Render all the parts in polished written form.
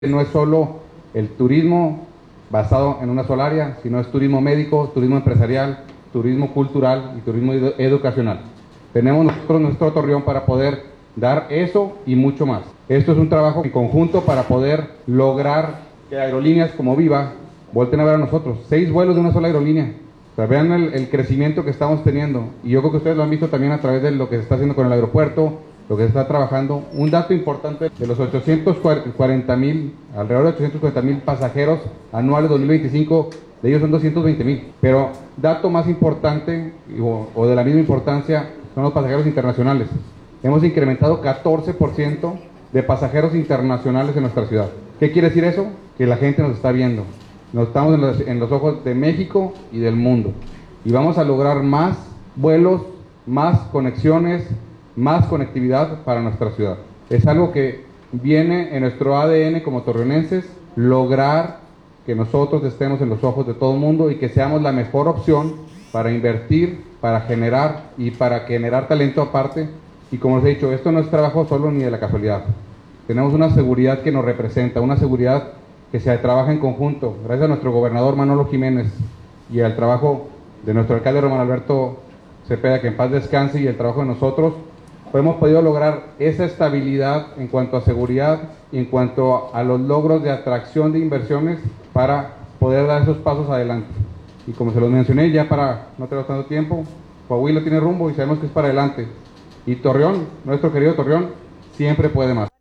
No es solo el turismo basado en una sola área, sino es turismo médico, turismo empresarial, turismo cultural y turismo educacional. Tenemos nosotros nuestro Torreón para poder dar eso y mucho más. Esto es un trabajo en conjunto para poder lograr que aerolíneas como Viva volten a ver a nosotros. 6 vuelos de una sola aerolínea. O sea, vean el crecimiento que estamos teniendo. Y yo creo que ustedes lo han visto también a través de lo que se está haciendo con el aeropuerto, lo que se está trabajando. Un dato importante, de los 840,000, alrededor de 840,000 pasajeros anuales 2025, de ellos son 220,000. Pero dato más importante, o de la misma importancia, son los pasajeros internacionales. Hemos incrementado 14% de pasajeros internacionales en nuestra ciudad. ¿Qué quiere decir eso? Que la gente nos está viendo. Nos estamos en los ojos de México y del mundo. Y vamos a lograr más vuelos, más conexiones, más conectividad para nuestra ciudad. Es algo que viene en nuestro ADN como torreonenses, lograr que nosotros estemos en los ojos de todo el mundo y que seamos la mejor opción para invertir, para generar y para generar talento aparte. Y como les he dicho, esto no es trabajo solo ni de la casualidad. Tenemos una seguridad que nos representa, una seguridad que se trabaja en conjunto, gracias a nuestro gobernador Manolo Jiménez y al trabajo de nuestro alcalde Román Alberto Cepeda, que en paz descanse, y el trabajo de nosotros, pues hemos podido lograr esa estabilidad en cuanto a seguridad y en cuanto a los logros de atracción de inversiones para poder dar esos pasos adelante. Y como se los mencioné, ya para no tener tanto tiempo, Coahuila tiene rumbo y sabemos que es para adelante. Y Torreón, nuestro querido Torreón, siempre puede más.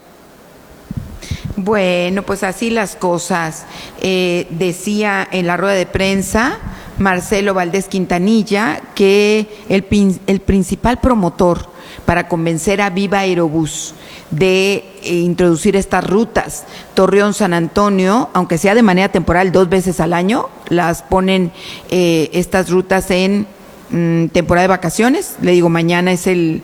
Bueno, pues así las cosas. Decía en la rueda de prensa Marcelo Valdés Quintanilla que el principal promotor para convencer a Viva Aerobús de introducir estas rutas Torreón-San Antonio, aunque sea de manera temporal 2 veces al año, las ponen estas rutas en temporada de vacaciones. Le digo, mañana es el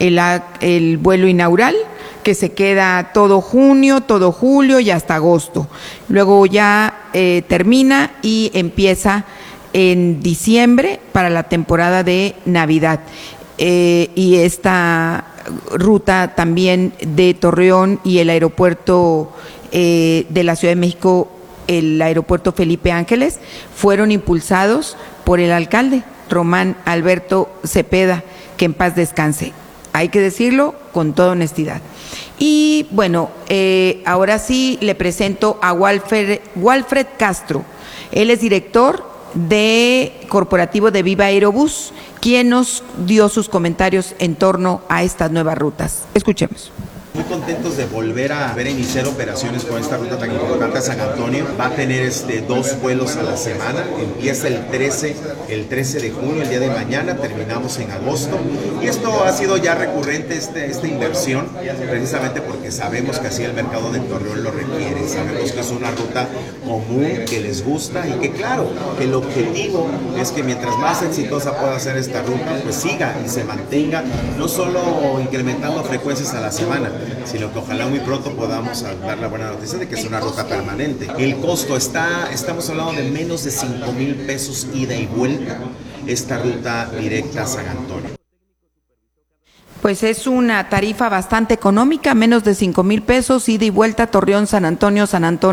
vuelo inaugural, que se queda todo junio, todo julio y hasta agosto. Luego ya termina y empieza en diciembre para la temporada de Navidad. Y esta ruta también de Torreón y el aeropuerto de la Ciudad de México, el aeropuerto Felipe Ángeles, fueron impulsados por el alcalde Román Alberto Cepeda, que en paz descanse. Hay que decirlo con toda honestidad. Y bueno, ahora sí le presento a Walfred Castro. Él es director de corporativo de Viva Aerobús, quien nos dio sus comentarios en torno a estas nuevas rutas. Escuchemos. Muy contentos de volver a iniciar operaciones con esta ruta tan importante a San Antonio. Va a tener 2 vuelos a la semana. Empieza el 13 de junio, el día de mañana. Terminamos en agosto. Y esto ha sido ya recurrente, esta inversión, precisamente porque sabemos que así el mercado de Torreón lo requiere. Sabemos que es una ruta común, que les gusta y que, claro, que el objetivo es que mientras más exitosa pueda ser esta ruta, pues siga y se mantenga, no solo incrementando frecuencias a la semana, sino que ojalá muy pronto podamos dar la buena noticia de que es una ruta permanente. El costo estamos hablando de menos de 5,000 pesos ida y vuelta, esta ruta directa a San Antonio. Pues es una tarifa bastante económica, menos de 5,000 pesos, ida y vuelta Torreón, San Antonio,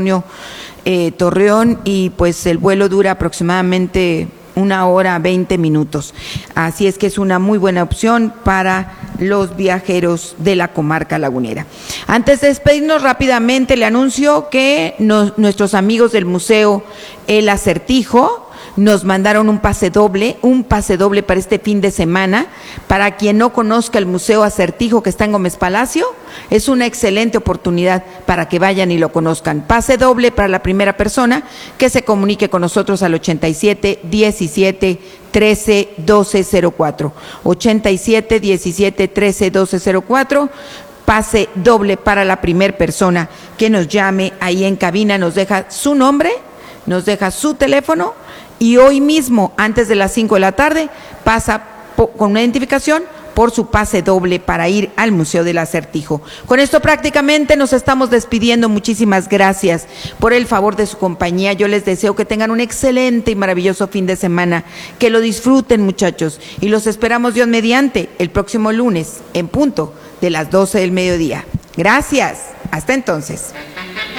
Torreón, y pues el vuelo dura aproximadamente 1 hora 20 minutos. Así es que es una muy buena opción para los viajeros de la comarca lagunera. Antes de despedirnos rápidamente, le anuncio que nuestros amigos del Museo El Acertijo nos mandaron un pase doble para este fin de semana. Para quien no conozca el Museo Acertijo, que está en Gómez Palacio, es una excelente oportunidad para que vayan y lo conozcan. Pase doble para la primera persona que se comunique con nosotros al 87 17 13 12 04. 87 17 13 12 04. Pase doble para la primera persona que nos llame ahí en cabina, nos deja su nombre, nos deja su teléfono, y hoy mismo, antes de las 5 de la tarde, pasa con una identificación por su pase doble para ir al Museo del Acertijo. Con esto prácticamente nos estamos despidiendo. Muchísimas gracias por el favor de su compañía. Yo les deseo que tengan un excelente y maravilloso fin de semana, que lo disfruten, muchachos, y los esperamos Dios mediante el próximo lunes en punto de las 12 del mediodía. Gracias. Hasta entonces.